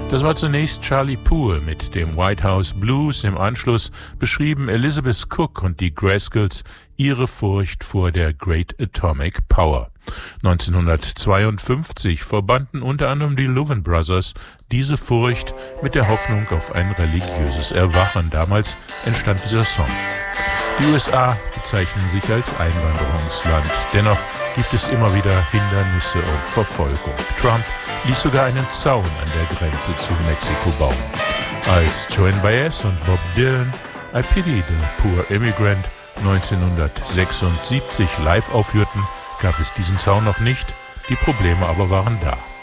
Das war zunächst Charlie Poole mit dem White House Blues. Im Anschluss beschrieben Elizabeth Cook und die Grascals ihre Furcht vor der Great Atomic Power. 1952 verbanden unter anderem die Louvin Brothers diese Furcht mit der Hoffnung auf ein religiöses Erwachen. Damals entstand dieser Song. Die USA bezeichnen sich als Einwanderungsland. Dennoch gibt es immer wieder Hindernisse und Verfolgung. Trump ließ sogar einen Zaun an der Grenze zu Mexiko bauen. Als Joan Baez und Bob Dylan I Pity the Poor Immigrant 1976 live aufführten, gab es diesen Zaun noch nicht, die Probleme aber waren da.